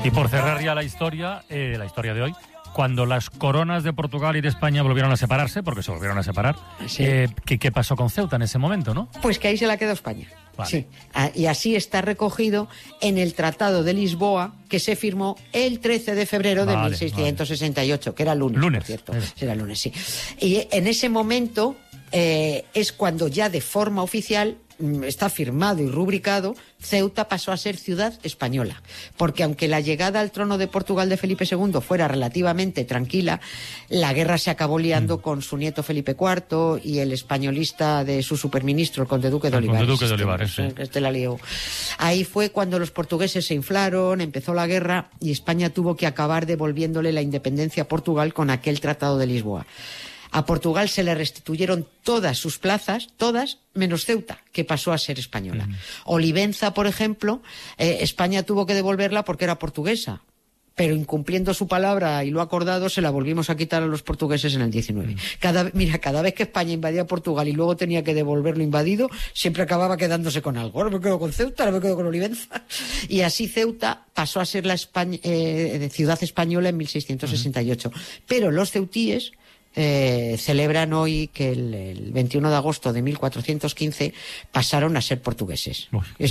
Y por cerrar ya la historia de hoy, cuando las coronas de Portugal y de España volvieron a separarse, porque se volvieron a separar, sí. ¿qué pasó con Ceuta en ese momento, no? Pues que ahí se la quedó España. Vale. Sí. Y así está recogido en el Tratado de Lisboa, que se firmó el 13 de febrero de 1668, que era lunes, por cierto. Era lunes, sí. Y en ese momento es cuando ya de forma oficial está firmado y rubricado, Ceuta pasó a ser ciudad española. Porque aunque la llegada al trono de Portugal de Felipe II fuera relativamente tranquila, la guerra se acabó liando con su nieto Felipe IV y el españolista de su superministro, el conde duque de Olivares. Este la lió. Ahí fue cuando los portugueses se inflaron, empezó la guerra y España tuvo que acabar devolviéndole la independencia a Portugal con aquel Tratado de Lisboa. A Portugal se le restituyeron todas sus plazas, todas, menos Ceuta, que pasó a ser española. Olivenza, por ejemplo, España tuvo que devolverla porque era portuguesa, pero incumpliendo su palabra y lo acordado, se la volvimos a quitar a los portugueses en el 19. Cada vez que España invadía Portugal y luego tenía que devolver lo invadido, siempre acababa quedándose con algo. Ahora me quedo con Ceuta, ahora me quedo con Olivenza. Y así Ceuta pasó a ser la ciudad española en 1668. Pero los ceutíes celebran hoy que el 21 de agosto de 1415 pasaron a ser portugueses.